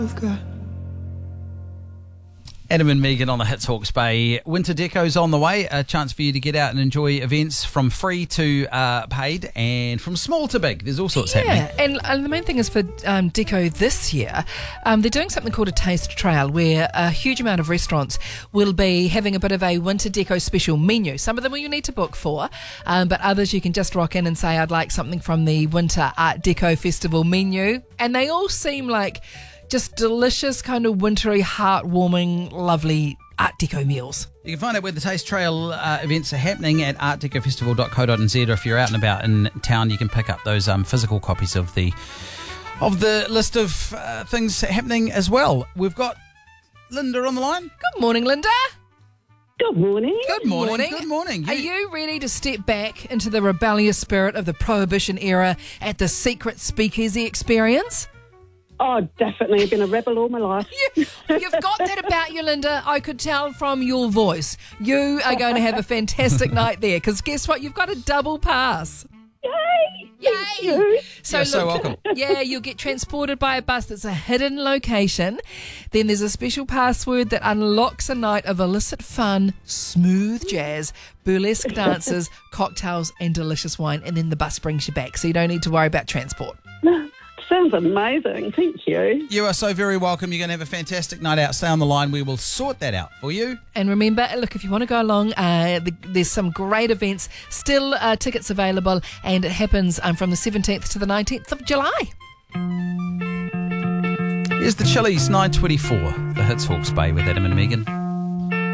Adam and Megan on the Hits Hawke's Bay. Winter Deco's on the way. A chance for you to get out and enjoy events from free to paid and from small to big. There's all sorts happening. And the main thing is for Deco this year, they're doing something called a taste trail where a huge amount of restaurants will be having a bit of a Winter Deco special menu. Some of them you need to book for, but others you can just rock in and say, I'd like something from the Winter Art Deco Festival menu. And they all seem like just delicious, kind of wintry, heartwarming, lovely Art Deco meals. You can find out where the Taste Trail events are happening at artdecofestival.co.nz, or if you're out and about in town, you can pick up those physical copies of the list of things happening as well. We've got Linda on the line. Good morning, Linda. Good morning. Good morning. Good morning. Are you ready to step back into the rebellious spirit of the Prohibition era at the secret speakeasy experience? Oh, definitely. I've been a rebel all my life. You've got that about you, Linda. I could tell from your voice. You are going to have a fantastic night there, because guess what? You've got a double pass. Yay! Thank you. You're so welcome. Yeah, you'll get transported by a bus that's a hidden location. Then there's a special password that unlocks a night of illicit fun, smooth jazz, burlesque dances, cocktails and delicious wine. And then the bus brings you back, so you don't need to worry about transport. Sounds amazing. Thank you. You are so very welcome. You're going to have a fantastic night out. Stay on the line. We will sort that out for you. And remember, look, if you want to go along, there's some great events. Still tickets available, and it happens from the 17th to the 19th of July. Here's the Chili's 9:24, the Hits Hawke's Bay with Adam and Megan.